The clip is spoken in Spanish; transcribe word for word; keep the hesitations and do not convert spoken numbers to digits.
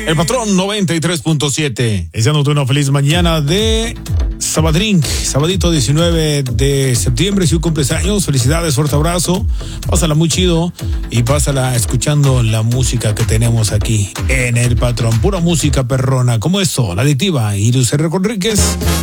El Patrón noventa y tres punto siete. Deseándote una feliz mañana de Sabadrink, sabadito diecinueve de septiembre, si cumples años, felicidades, fuerte abrazo, pásala muy chido y pásala escuchando la música que tenemos aquí en El Patrón, pura música perrona, como eso, la adictiva, y Luis R. Conríquez,